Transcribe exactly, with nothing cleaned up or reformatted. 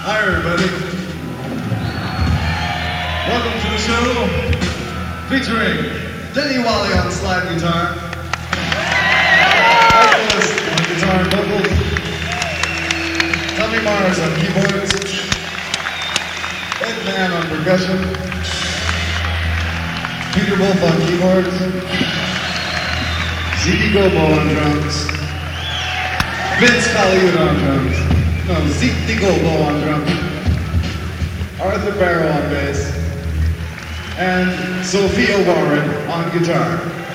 Hi, everybody. Welcome to the show, featuring Denny Wally on slide guitar, Michaelis on guitar and vocals, Tommy Mars on keyboards, Ed Mann on percussion, Peter Wolf on keyboards, Zeke Gobo on drums, Vince Collier on drums, no, Zeke Gobo on drums, Arthur Barrow on bass, and Sophia Warren on guitar.